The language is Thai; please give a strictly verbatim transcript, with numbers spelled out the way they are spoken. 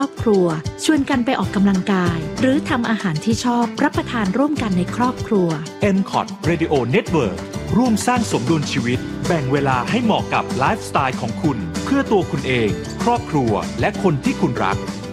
ครอบครัวชวนกันไปออกกำลังกายหรือทำอาหารที่ชอบรับประทานร่วมกันในครอบครัวเอ็ม คอท Radio Network ร่วมสร้างสมดุลชีวิตแบ่งเวลาให้เหมาะกับไลฟ์สไตล์ของคุณเพื่อตัวคุณเองครอบครัวและคนที่คุณรัก